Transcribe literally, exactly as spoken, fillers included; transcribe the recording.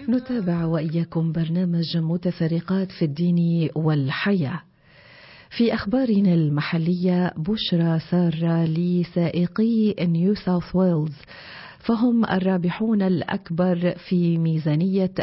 نتابع وإياكم برنامج متفرقات في الدين والحياة. في أخبارنا المحلية، بشرى سارة لسائقي نيو ساوث ويلز، فهم الرابحون الأكبر في ميزانية